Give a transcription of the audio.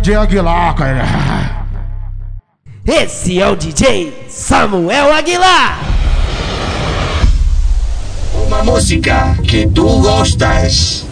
DJ Aguilar, cara. Esse é o DJ Samuel Aguilar. Uma música que tu gostas.